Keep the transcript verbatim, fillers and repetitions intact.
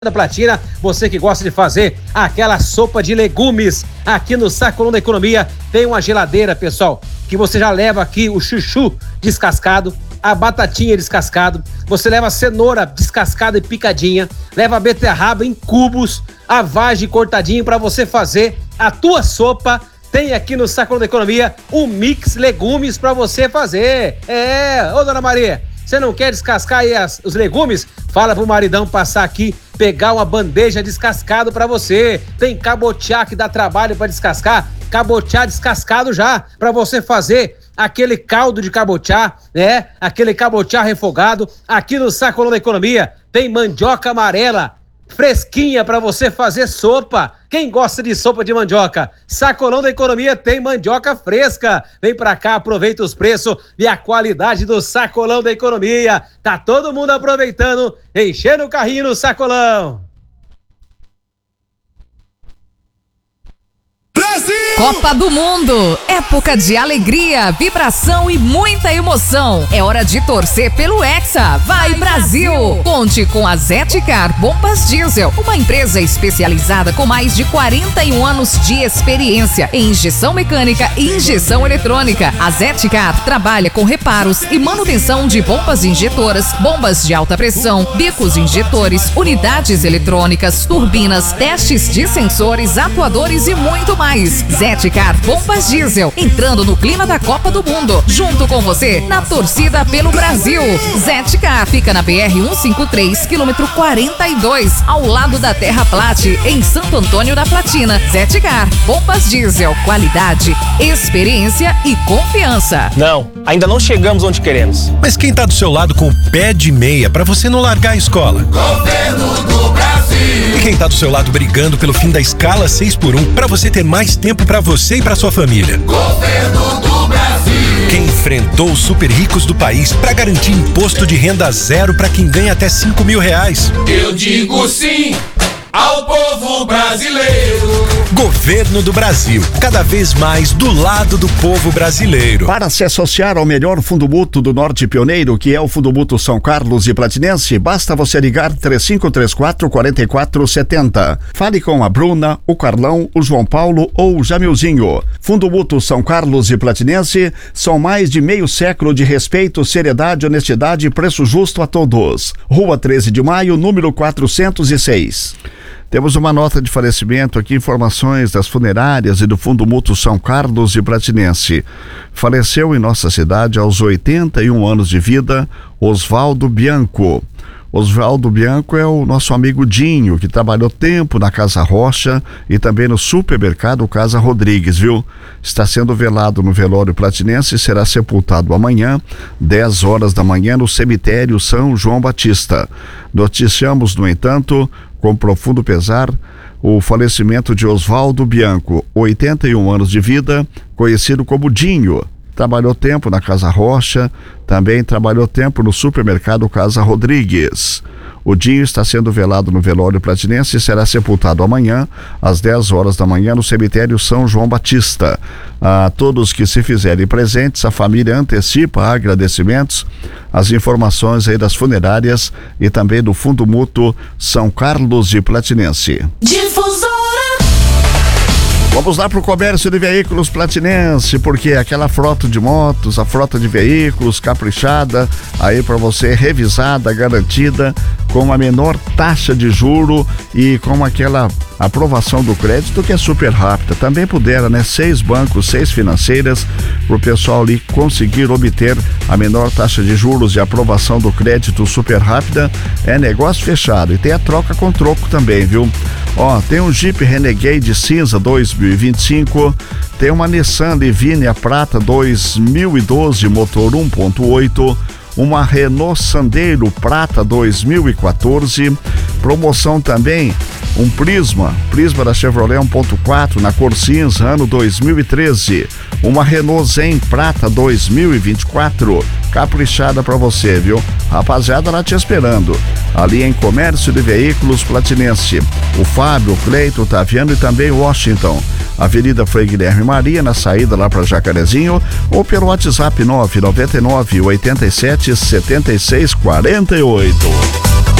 da Platina, você que gosta de fazer aquela sopa de legumes, aqui no Sacolão da Economia tem uma geladeira, pessoal, que você já leva aqui o chuchu descascado, a batatinha descascado, você leva a cenoura descascada e picadinha, leva a beterraba em cubos, a vagem cortadinha para você fazer a tua sopa. Tem aqui no Sacolão da Economia um mix legumes para você fazer. É, ô dona Maria, você não quer descascar aí as, os legumes? Fala pro maridão passar aqui, pegar uma bandeja descascado pra você. Tem cabotiá que dá trabalho pra descascar, cabotiá descascado já, pra você fazer aquele caldo de cabotiá, né? Aquele cabotiá refogado. Aqui no Sacolão da Economia tem mandioca amarela, fresquinha pra você fazer sopa. Quem gosta de sopa de mandioca? Sacolão da Economia tem mandioca fresca. Vem pra cá, aproveita os preços e a qualidade do Sacolão da Economia. Tá todo mundo aproveitando, enchendo o carrinho no Sacolão. Copa do Mundo, época de alegria, vibração e muita emoção. É hora de torcer pelo Hexa. Vai Brasil! Conte com a Zetcar Bombas Diesel, uma empresa especializada com mais de quarenta e um anos de experiência em injeção mecânica e injeção eletrônica. A Zetcar trabalha com reparos e manutenção de bombas injetoras, bombas de alta pressão, bicos injetores, unidades eletrônicas, turbinas, testes de sensores, atuadores e muito mais. Zetcar Bombas Diesel, entrando no clima da Copa do Mundo, junto com você na torcida pelo Brasil. Zetcar fica na B R cento e cinquenta e três, quilômetro quarenta e dois, ao lado da Terra Plate, em Santo Antônio da Platina. Zetcar Bombas Diesel, qualidade, experiência e confiança. Não, ainda não chegamos onde queremos. Mas quem tá do seu lado com o pé de meia pra você não largar a escola? Governo do Brasil. E quem tá do seu lado brigando pelo fim da escala seis por um pra você ter mais tempo pra você e pra sua família? Governo do Brasil. Quem enfrentou os super ricos do país pra garantir imposto de renda zero pra quem ganha até cinco mil reais? Eu digo sim ao povo brasileiro. Governo do Brasil, cada vez mais do lado do povo brasileiro. Para se associar ao melhor fundo mútuo do Norte Pioneiro, que é o Fundo Mútuo São Carlos e Platinense, basta você ligar três cinco três quatro, quatro quatro sete zero. Fale com a Bruna, o Carlão, o João Paulo ou o Jamilzinho. Fundo Mútuo São Carlos e Platinense são mais de meio século de respeito, seriedade, honestidade e preço justo a todos. Rua treze de maio, número quatrocentos e seis. Temos uma nota de falecimento aqui, informações das funerárias e do Fundo Mútuo São Carlos e Platinense. Faleceu em nossa cidade aos oitenta e um anos de vida, Osvaldo Bianco. Osvaldo Bianco é o nosso amigo Dinho, que trabalhou tempo na Casa Rocha e também no supermercado Casa Rodrigues, viu? Está sendo velado no velório platinense e será sepultado amanhã, dez horas da manhã, no cemitério São João Batista. Noticiamos, no entanto, com profundo pesar, o falecimento de Osvaldo Bianco, oitenta e um anos de vida, conhecido como Dinho. Trabalhou tempo na Casa Rocha, também trabalhou tempo no supermercado Casa Rodrigues. O Dinho está sendo velado no velório platinense e será sepultado amanhã, às dez horas da manhã, no cemitério São João Batista. A todos que se fizerem presentes, a família antecipa agradecimentos, as informações aí das funerárias e também do Fundo Mútuo São Carlos e Platinense. Difusora. Vamos lá para o comércio de veículos platinense, porque aquela frota de motos, a frota de veículos caprichada, aí para você revisada, garantida, com a menor taxa de juro e com aquela aprovação do crédito que é super rápida. Também pudera, né? Seis bancos, seis financeiras, para o pessoal ali conseguir obter a menor taxa de juros e aprovação do crédito super rápida. É negócio fechado. E tem a troca com troco também, viu? Ó, tem um Jeep Renegade cinza dois mil e vinte e cinco, tem uma Nissan Livina Prata dois mil e doze, motor um ponto oito, uma Renault Sandero Prata dois mil e quatorze, promoção também um Prisma, Prisma da Chevrolet um ponto quatro na cor cinza, ano dois mil e treze, uma Renault Zen Prata dois mil e vinte e quatro, caprichada pra você, viu? Rapaziada lá te esperando, ali em Comércio de Veículos Platinense. O Fábio, o Cleito, o Taviano e também o Washington. Avenida Frei Guilherme Maria, na saída lá para Jacarezinho, ou pelo WhatsApp nove nove nove, oito sete, sete seis quatro oito.